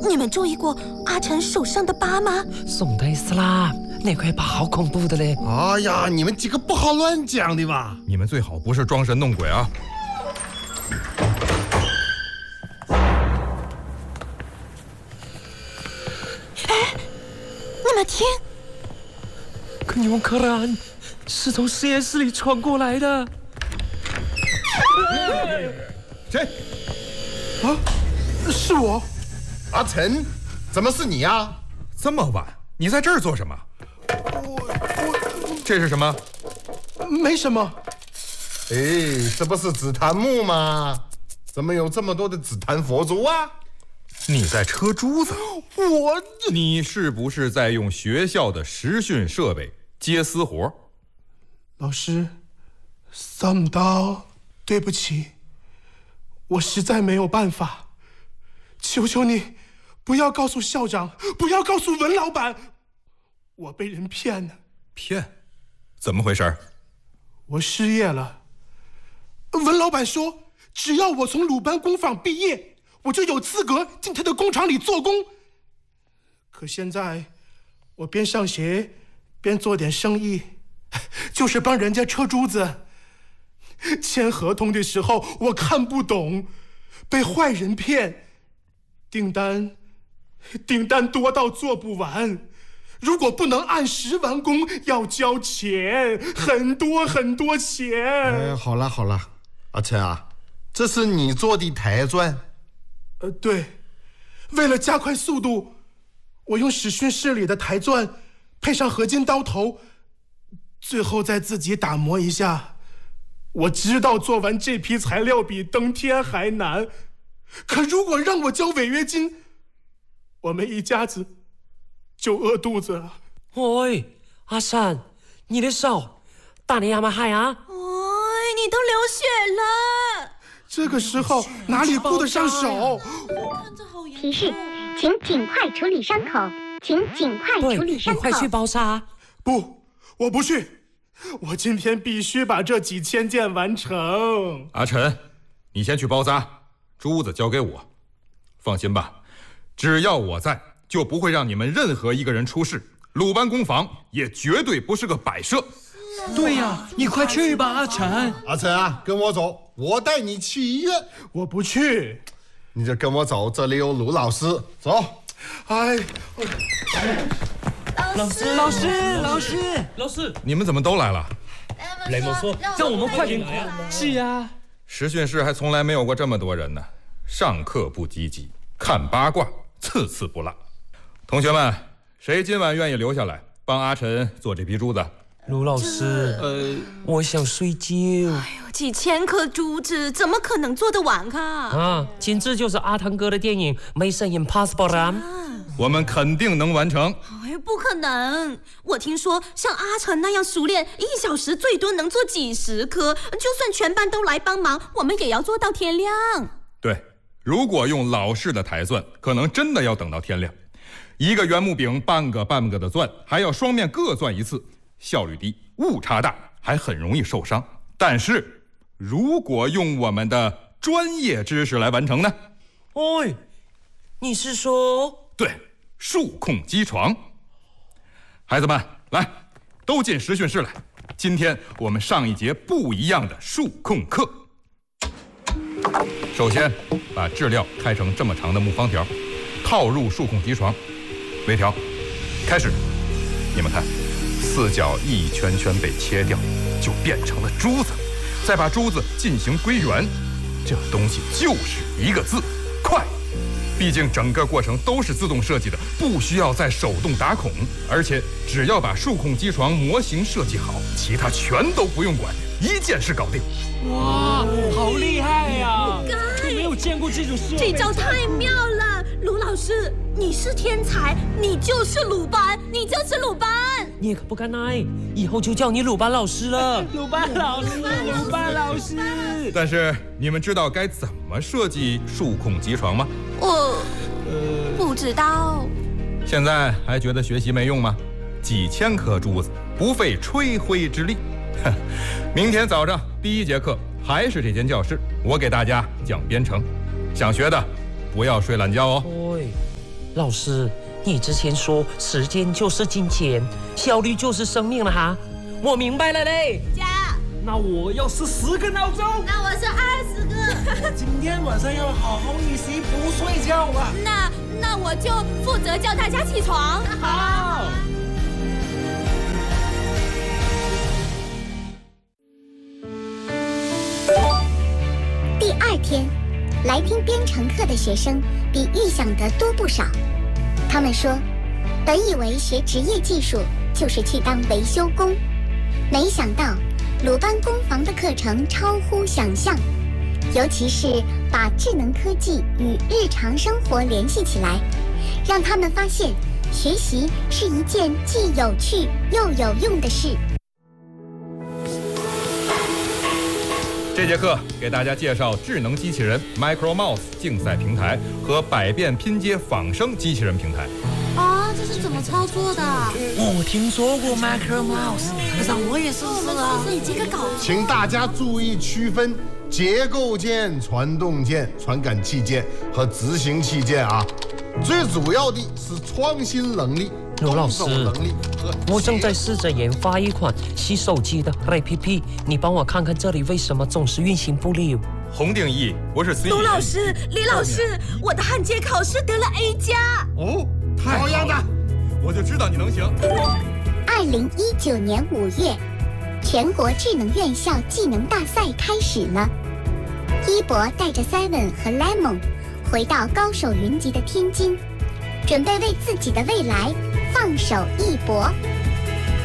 你们注意过阿成手上的疤吗？ 宋代斯啦，那块疤好恐怖的嘞！ 哎呀，你们几个不好乱讲的吧？ 你们最好不是装神弄鬼啊！ 你们听， 可你们可然是从实验室里传过来的。 谁？ 啊，是我。 阿成，怎么是你呀？ 这么晚，你在这儿做什么？这是什么？ 没什么。 哎，这不是紫檀木吗？怎么有这么多的紫檀佛珠啊？ 你在车珠子？ 我…… 你是不是在用学校的实训设备接私活？ 老师，Sam刀，对不起，我实在没有办法。求求你，不要告诉校长，不要告诉文老板，我被人骗了。 骗？怎么回事？ 我失业了。文老板说，只要我从鲁班工坊毕业，我就有资格进他的工厂里做工。可现在，我边上学边做点生意，就是帮人家车珠子。签合同的时候我看不懂，被坏人骗。订单多到做不完，如果不能按时完工，要交钱，很多很多钱。 哎，好了，阿成啊，这是你做的台钻？ 对，为了加快速度，我用实训室里的台钻配上合金刀头，最后再自己打磨一下。我知道做完这批材料比登天还难，可如果让我交违约金，我们一家子就饿肚子了。 喂，阿山，你的手打你亚麻海啊？ 你都流血了。 这个时候哪里顾得上手？ 提示，请尽快处理伤口，请尽快处理伤口。 你快去包扎。 不，我不去。我今天必须把这几千件完成。 阿晨，你先去包扎，珠子交给我。放心吧，只要我在，就不会让你们任何一个人出事。鲁班工坊也绝对不是个摆设。 对呀，你快去吧，阿晨。 阿成啊，跟我走，我带你去医院。 我不去。 你就跟我走，这里有鲁老师。走。 哎， 老师， 你们怎么都来了？ 雷蒙说让我们快点来啊。是啊， 实训室还从来没有过这么多人呢。上课不积极，看八卦，次次不落。同学们，谁今晚愿意留下来帮阿晨做这批珠子？ 卢老师，我想睡觉。 几千颗珠子怎么可能做得完啊？ 简直就是阿汤哥的电影《Mission Impossible》啊！ 我们肯定能完成。 不可能！我听说像阿成那样熟练，1小时最多能做几10颗，就算全班都来帮忙，我们也要做到天亮。 对，如果用老式的台钻，可能真的要等到天亮。一个圆木柄半个的钻，还要双面各钻一次，效率低，误差大，还很容易受伤。但是如果用我们的专业知识来完成呢？ 你是说？ 对，数控机床。孩子们，来，都进实训室来。今天我们上一节不一样的数控课。首先，把质料开成这么长的木方条，套入数控机床，微调，开始。你们看，四角一圈圈被切掉，就变成了珠子。再把珠子进行归圆，这东西就是一个字：快。毕竟整个过程都是自动设计的，不需要再手动打孔，而且只要把数控机床模型设计好，其他全都不用管，一件事搞定。 哇，好厉害呀！我没有见过这种设备， 这招太妙了，卢老师，你是天才，你就是鲁班，你就是鲁班。 你也可不敢来，以后就叫你鲁班老师了。鲁班老师。 但是你们知道该怎么设计数控机床吗？ 我不知道。 现在还觉得学习没用吗？几千颗珠子，不费吹灰之力。明天早上第1节课还是这间教室，我给大家讲编程。想学的不要睡懒觉哦。 老师，你之前说时间就是金钱，效率就是生命了哈，我明白了嘞。 加， 那我要是10个闹钟， 那我是20个。 今天晚上要好好预习，不睡觉啊。 那我就负责叫大家起床。 好。 第2天，来听编程课的学生比预想的多不少。他们说，本以为学职业技术就是去当维修工，没想到鲁班工房的课程超乎想象，尤其是把智能科技与日常生活联系起来，让他们发现学习是一件既有趣又有用的事。 这节课给大家介绍智能机器人 MicroMouse 竞赛平台和百变拼接仿生机器人平台。 啊，这是怎么操作的？ 我听说过 MicroMouse，让我也试试啊。 你这个搞， 请大家注意区分结构件、传动件、传感器件和执行器件啊。最主要的是创新能力、 刘老师， 能力和我正在试着研发一款洗手机的 APP， 你帮我看看这里为什么总是运行不了。 红定义，我是 C。 卢老师、李老师，我的焊接考试得了 A+。 哦，太好了，我就知道你能行。 2019年5月，全国智能院校技能大赛开始了。一博带着 Seven 和 Lemon 回到高手云集的天津，准备为自己的未来放手一搏。